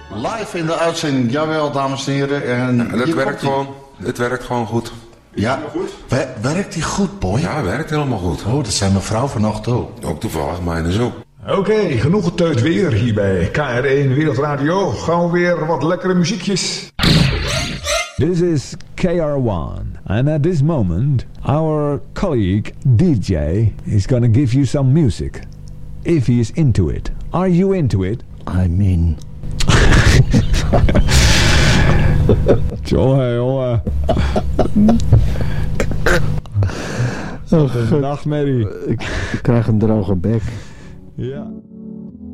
Live in de uitzending, jawel dames en heren. En het werkt gewoon goed. Ja, werkt die goed, boy? Ja, werkt helemaal goed. Oh, dat zijn mevrouw vanochtend ook. Ook toevallig, mijne zo. Oké, genoeg tijd weer hier bij KR1 Wereldradio. Gaan we weer wat lekkere muziekjes. This is KR1, and at this moment, our colleague DJ is gonna give you some music. If he is into it. Are you into it? I'm in. Jongen. Oh, nachtmerrie. Ik krijg een droge bek. Ja.